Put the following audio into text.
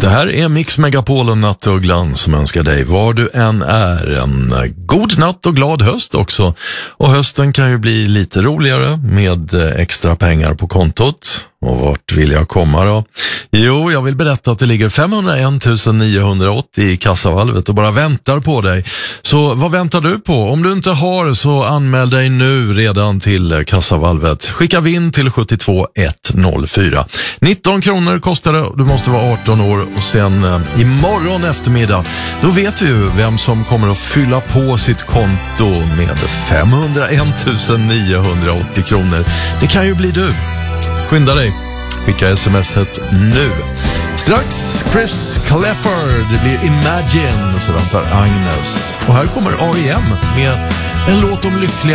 Det här är Mix Megapol och Nattugglan som önskar dig, var du än är, en god natt och glad höst också. Och hösten kan ju bli lite roligare med extra pengar på kontot. Och vart vill jag komma då? Jo, jag vill berätta att det ligger 501 980 i kassavalvet och bara väntar på dig. Så vad väntar du på? Om du inte har så anmäl dig nu redan till kassavalvet. Skicka vinn till 72104. 19 kronor kostar det, du måste vara 18 år. Och sen imorgon eftermiddag, då vet vi ju vem som kommer att fylla på sitt konto med 501 980 kronor. Det kan ju bli du. Skynda dig, skicka smset nu. Strax Chris Clafford, det blir Imagine och så väntar Agnes. Och här kommer R.E.M. med en låt om lyckliga